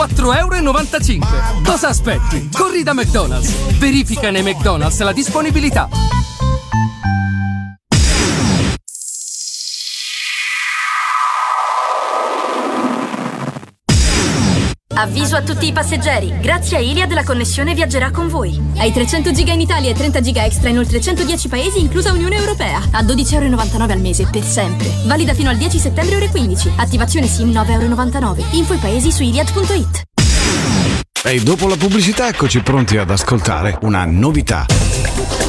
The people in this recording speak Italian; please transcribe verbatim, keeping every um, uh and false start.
quattro e novantacinque euro. Cosa aspetti? Corri da McDonald's. Verifica nei McDonald's la disponibilità. Avviso a tutti i passeggeri, grazie a Iliad la connessione viaggerà con voi. Hai trecento giga in Italia e trenta giga extra in oltre centodieci paesi, inclusa Unione Europea. A dodici e novantanove euro al mese, per sempre. Valida fino al dieci settembre ore quindici. Attivazione SIM nove e novantanove euro. Info i paesi su iliad punto it. E dopo la pubblicità eccoci pronti ad ascoltare una novità.